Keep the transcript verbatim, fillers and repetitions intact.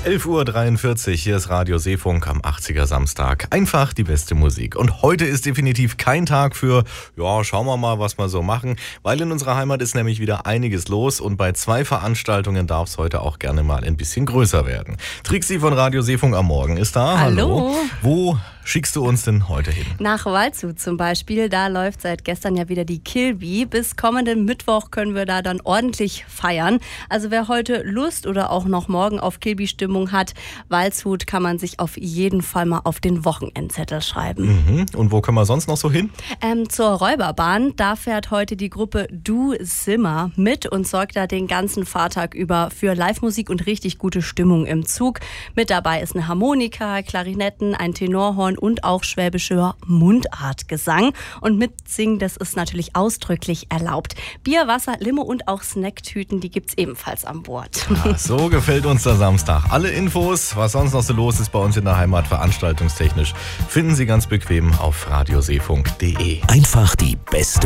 elf Uhr dreiundvierzig, hier ist Radio Seefunk am achtziger Samstag. Einfach die beste Musik. Und heute ist definitiv kein Tag für, ja, schauen wir mal, was wir so machen. Weil in unserer Heimat ist nämlich wieder einiges los und bei zwei Veranstaltungen darf es heute auch gerne mal ein bisschen größer werden. Trixi von Radio Seefunk am Morgen ist da. Hallo. Hallo. Wo schickst du uns denn heute hin? Nach Waldshut zum Beispiel, da läuft seit gestern ja wieder die Kilby. Bis kommenden Mittwoch können wir da dann ordentlich feiern. Also wer heute Lust oder auch noch morgen auf Kilby-Stimmung hat, Waldshut kann man sich auf jeden Fall mal auf den Wochenendzettel schreiben. Mhm. Und wo können wir sonst noch so hin? Ähm, zur Räuberbahn, da fährt heute die Gruppe Du Simmer mit und sorgt da den ganzen Fahrtag über für Live-Musik und richtig gute Stimmung im Zug. Mit dabei ist eine Harmonika, Klarinetten, ein Tenorhorn und auch schwäbischer Mundartgesang. Und mitsingen, das ist natürlich ausdrücklich erlaubt. Bier, Wasser, Limo und auch Snacktüten, die gibt's ebenfalls an Bord. Ja, so gefällt uns der Samstag. Alle Infos, was sonst noch so los ist bei uns in der Heimat veranstaltungstechnisch, finden Sie ganz bequem auf radioseefunk punkt de. Einfach die beste